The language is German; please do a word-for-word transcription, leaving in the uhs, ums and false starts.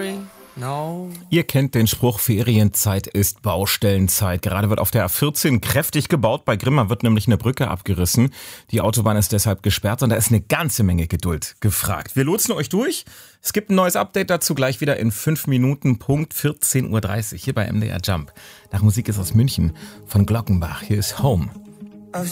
sorry. No. Ihr kennt den Spruch, Ferienzeit ist Baustellenzeit. Gerade wird auf der A vierzehn kräftig gebaut. Bei Grimma wird nämlich eine Brücke abgerissen. Die Autobahn ist deshalb gesperrt und da ist eine ganze Menge Geduld gefragt. Wir lotsen euch durch. Es gibt ein neues Update dazu gleich wieder in fünf Minuten, Punkt vierzehn Uhr dreißig, hier bei M D R Jump. Nach Musik ist aus München von Glockenbach. Hier ist Home.